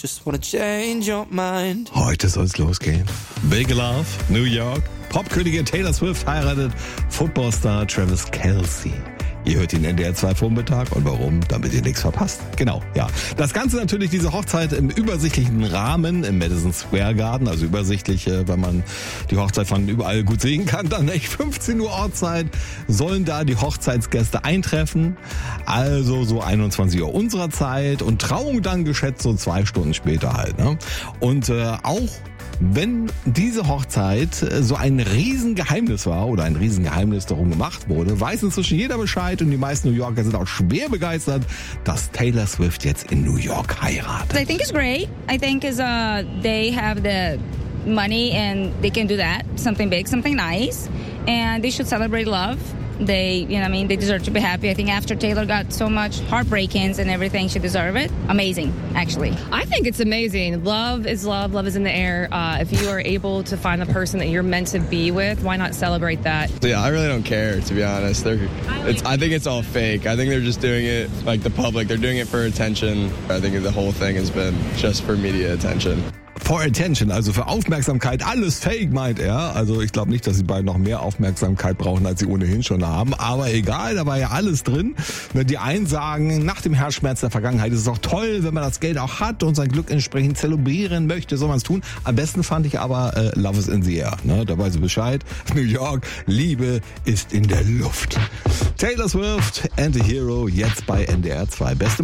just wanna change your mind. Heute soll's losgehen. Big Love, New York. Popkönigin Taylor Swift heiratet Footballstar Travis Kelce. Ihr hört ihn NDR 2 Vormittag. Und warum? Damit ihr nichts verpasst. Genau, ja. Das Ganze natürlich, diese Hochzeit im übersichtlichen Rahmen im Madison Square Garden. Also übersichtlich, weil man die Hochzeit von überall gut sehen kann. Dann echt 15 Uhr Ortszeit sollen da die Hochzeitsgäste eintreffen. Also so 21 Uhr unserer Zeit. Und Trauung dann geschätzt so 2 Stunden später halt. Ne? Und auch wenn diese Hochzeit so ein Riesengeheimnis war oder ein Riesengeheimnis darum gemacht wurde, weiß inzwischen jeder Bescheid und die meisten New Yorker sind auch schwer begeistert, dass Taylor Swift jetzt in New York heiratet. I think it's great. I think they have the money and they can do that, something big, something nice, and they should celebrate love. They deserve to be happy. I think after Taylor got so much heartbreakings and everything, she deserved it. Amazing, actually. I think it's amazing. Love is love. Love is in the air. If you are able to find the person that you're meant to be with, why not celebrate that? Yeah, I really don't care, to be honest. I think it's all fake. I think they're just doing it like the public. They're doing it for attention. I think the whole thing has been just for media attention. For attention, also für Aufmerksamkeit, alles fake, meint er. Also ich glaube nicht, dass die beiden noch mehr Aufmerksamkeit brauchen, als sie ohnehin schon haben. Aber egal, da war ja alles drin. Die einen sagen, nach dem Herzschmerz der Vergangenheit ist es auch toll, wenn man das Geld auch hat und sein Glück entsprechend zelebrieren möchte, soll man es tun. Am besten fand ich aber Love is in the air. Ne? Da weiß ich Bescheid. New York, Liebe ist in der Luft. Taylor Swift and the Hero, jetzt bei NDR 2. Beste